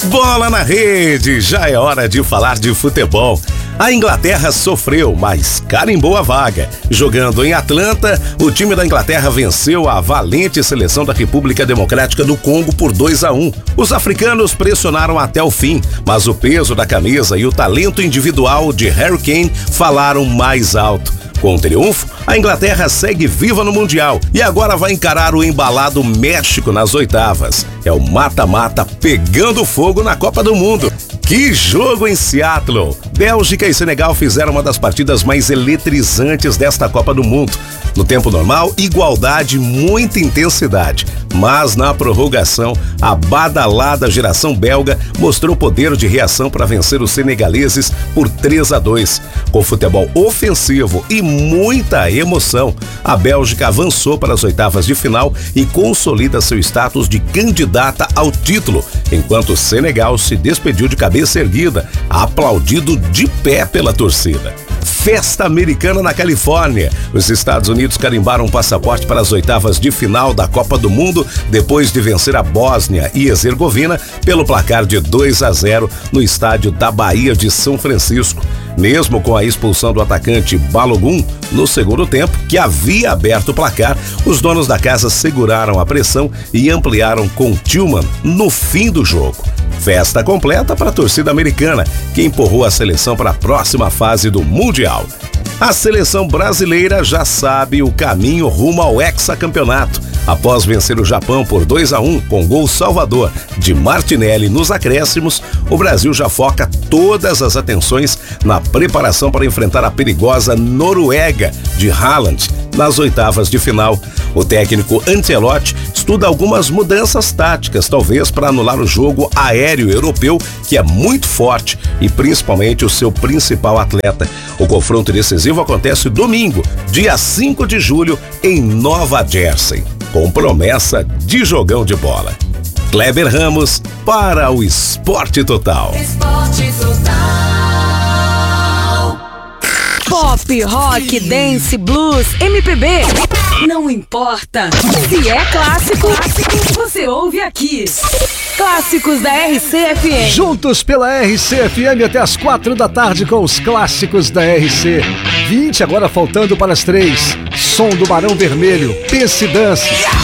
Bola na rede, já é hora de falar de futebol. A Inglaterra sofreu, mas carimbou a vaga. Jogando em Atlanta, o time da Inglaterra venceu a valente seleção da República Democrática do Congo por 2-1. Os africanos pressionaram até o fim, mas o peso da camisa e o talento individual de Harry Kane falaram mais alto. Com o triunfo, a Inglaterra segue viva no Mundial e agora vai encarar o embalado México nas oitavas. É o mata-mata pegando fogo na Copa do Mundo. Que jogo em Seattle! Bélgica e Senegal fizeram uma das partidas mais eletrizantes desta Copa do Mundo. No tempo normal, igualdade, muita intensidade. Mas na prorrogação, a badalada geração belga mostrou poder de reação para vencer os senegaleses por 3-2. Com futebol ofensivo e muita emoção, a Bélgica avançou para as oitavas de final e consolida seu status de candidata ao título, enquanto o Senegal se despediu de cabeça erguida, aplaudido de pé pela torcida. Festa americana na Califórnia. Os Estados Unidos carimbaram um passaporte para as oitavas de final da Copa do Mundo depois de vencer a Bósnia e Herzegovina pelo placar de 2-0 no estádio da Bahia de São Francisco. Mesmo com a expulsão do atacante Balogun no segundo tempo, que havia aberto o placar, os donos da casa seguraram a pressão e ampliaram com Tillman no fim do jogo. Festa completa para a torcida americana, que empurrou a seleção para a próxima fase do Mundial. A seleção brasileira já sabe o caminho rumo ao hexacampeonato. Após vencer o Japão por 2-1 com gol salvador de Martinelli nos acréscimos, o Brasil já foca todas as atenções na preparação para enfrentar a perigosa Noruega de Haaland nas oitavas de final. O técnico Ancelotti estuda algumas mudanças táticas, talvez para anular o jogo aéreo europeu, que é muito forte, e principalmente o seu principal atleta. O confronto decisivo acontece domingo, dia 5 de julho, em Nova Jersey, com promessa de jogão de bola. Kleber Ramos para o Esporte Total. Esporte Total. Pop, rock, dance, blues, MPB. Não importa. Se é clássico, você ouve aqui. Clássicos da RC-FM. Juntos pela RC-FM até as 4 da tarde com os clássicos da RC. 20 agora faltando para as 3. Som do Barão Vermelho. Pense e dance.